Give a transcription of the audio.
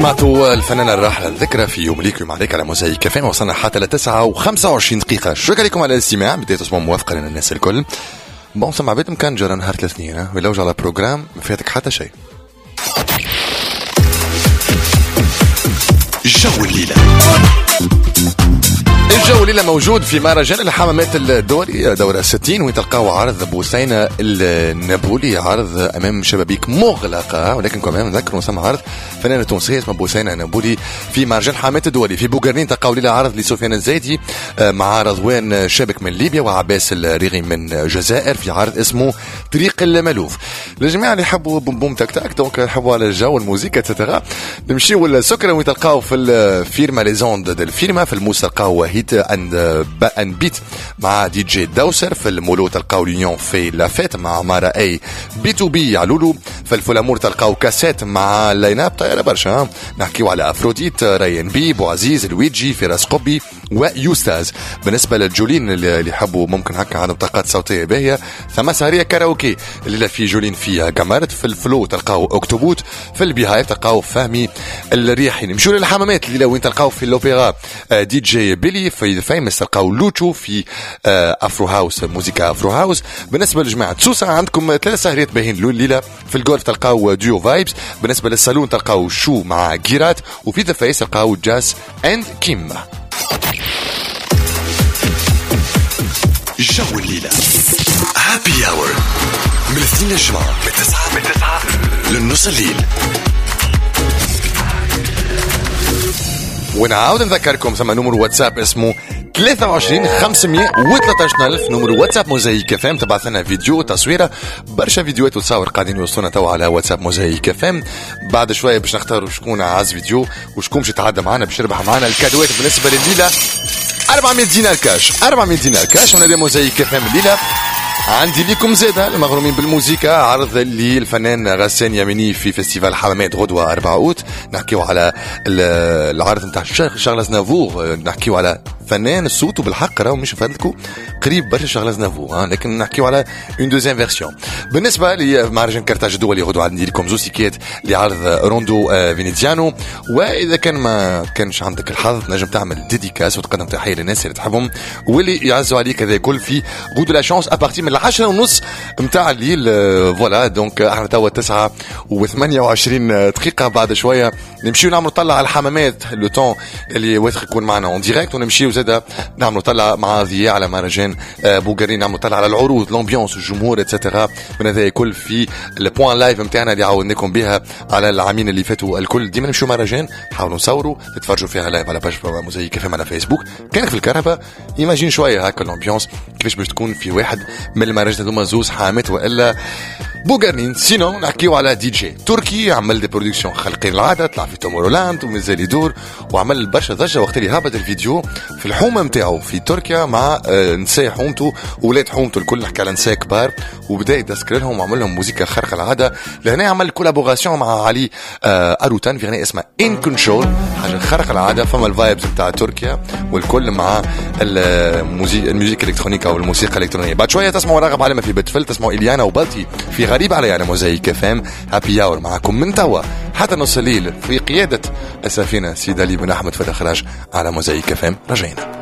سمعتوا الفنانة الراحلة الذكرى في يوم ليكم عليك على موزايك كافيه. وصلنا حتى ل 9:25. شكرا لكم على الاستماع. بديت اسمع موافقة لنا الناس الكل. بون سمع بيتم كان جرى نهار 3 سنين ولا وجه على بروجرام ما فاتك حتى شيء. جو الليلة. الجو الليلة موجود في مهرجان الحمامات الدولي دورة 60 وين تلقاو عرض بوسينة النابولي، عرض أمام شبابيك مغلقة، ولكن كمان نذكروا سمع عرض فنانة تونسية اسمها بوسينة النابولي في مهرجان الحمامات الدولي. في بوغرنين تلقاو ليلة عرض لسفيان الزايدي مع رضوان شابك من ليبيا وعباس الريغي من الجزائر في عرض اسمه طريق الملوف. للجميع اللي يحبوا بوم بوم تك تك دونك يحبوا على الجو والموسيقى اتسيتيرا نمشيو للسكرة وين تلقاو في الفيرما لي زوند الفيرما في الموس تلقاو هيت اند بيت مع دي جي داوسر. في المولو تلقاو ليونيون في لافيت مع مارا اي بي تو بي علولو. في الفلامور تلقاو كاسيت مع لاين اب طايره برشا. نحكيو على افروديت رايان بي بوعزيز لويجي فراس قبي ويوستاز. بالنسبه للجولين اللي يحبوا ممكن هكا عندهم طاقات صوتيه باهيه ثم سهريه كاراوكي اللي في جولين فيها قمرت. في الفلو تلقاو اكتوبوت. في البيهايف تلقاو فهمي الريحي. نمشيو للحمامات اللي وين تلقاو في الاوبرا دي جي بيلي. في فيمس تلقاو لوتشو في افرو هاوس موسيقى افرو هاوس. بالنسبه لجماعه سوسه عندكم 3 سهريات باهين الليله. في الجولف تلقاو ديو فايبس. بالنسبه للصالون تلقاو شو مع جيرات. وفي ذا فيس تلقاو جاز اند كيما. جو الليله هابي اور من الاثنين للجمعه من 9 للنص الليل. ونعاود نذكركم ثم نمر واتساب اسمه 23 513 ألف. نمر واتساب موزايك فام. تبعث لنا فيديو تصويره برشا فيديوهات وتصور قاعدين يوصلونا توا على واتساب موزايك فام. بعد شويه باش نختاروا شكون عاز فيديو وشكون باش يتعدى معنا باش يربح معنا الكادوات. بالنسبه لليله 400 دينار كاش 400 دينار كاش من موزايك فام الليله. عندي لكم زيادة المغرومين بالموسيقى عرض اللي الفنان غسان يميني في فيستيفال حمامات غدوة 4 أوت. نحكيو على العرض نتاع شارل أزنافور. نحكيو على فنان الصوت بالحق راهو مش فادلكم قريب برشا شارل أزنافور لكن نحكيو على اون دوزيام فيرسيون. بالنسبة لمهرجان كرتاج الدولي غدوة عندي لكم زوز تيكيت لعرض روندو فينيزيانو. وإذا كان ما كانش عندك الحظ نجم تعمل ديديكاس وتقدم تحية للناس اللي تحبهم واللي يعزوا عليك هذا كل في غدو لا شانس أبارتي من 10:30 متاع الليل. فوالا دونك احنا توا 9:28 دقيقة. بعد شوية نمشيو نعملوا طلع على الحمامات لو طون اللي واثق يكون معنا اون ديريكت. ونمشيو زاده نعملوا طلع مع ضياء على مهرجان بوغاري. نعملوا طلع على العروض لامبيونس الجمهور اتسيتيرا. من هذا الكل في البوان لايف نتاعنا اللي عاودناكم بها على العامين اللي فاتوا الكل. ديما نمشيو مهرجان حاولوا نصوروا تتفرجوا فيها لايف على باج موزايك كافيه على فيسبوك. كانك في الكهرباء ايماجين شويه هكا الامبيونس كيفاش باش تكون في واحد من المهرجانات هذوما زوز حامات والا بوغارنين. سينو نحكيو على دي جي تركي عمل دي برودكسيون خلقين العاده طلع في تومورولاند ومازال يدور وعمل برشا ضجه وقت اللي هبط الفيديو في الحومه نتاعو في تركيا مع نساء حومته وولاد حومته الكل. نحكي على نساء كبار وبدا يتذكر لهم وعمل لهم موسيقى خارقه العاده. لهنا عمل كولابوراسيون مع علي اروتان في غناء اسمها ان كنترول حاجه خارقه العاده. فما الفايبز نتاع تركيا والكل مع الموسيقى الالكترونيك او الموسيقى الالكترونيه. بعد شويه تسمعوا راغب علامه في بتفل. تسمعوا إليانا وبالتي في غريب علي على موزايك فام. هابي اور معكم من توا حتى نص الليل في قياده السفينه سيد علي بن احمد في الاخراج على موزايك فام. رجعنا